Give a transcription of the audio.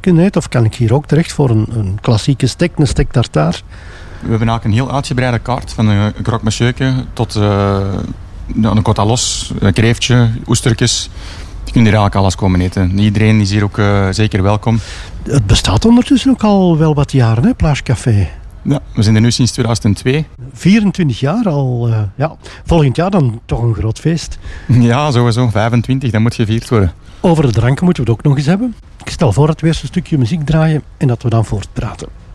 stukken eet? Of kan ik hier ook terecht voor een klassieke steak, een steak tartare? We hebben eigenlijk een heel uitgebreide kaart. Van een croque monsieurke tot een côte à l'os, een kreeftje, oestertjes. Je kunt hier eigenlijk alles komen eten. Iedereen is hier ook zeker welkom. Het bestaat ondertussen ook al wel wat jaren, hè, Plage Café? Ja, we zijn er nu sinds 2002. 24 jaar al. Volgend jaar dan toch een groot feest. Ja, sowieso. 25, dat moet gevierd worden. Over de dranken moeten we het ook nog eens hebben. Ik stel voor dat we eerst een stukje muziek draaien en dat we dan voortpraten.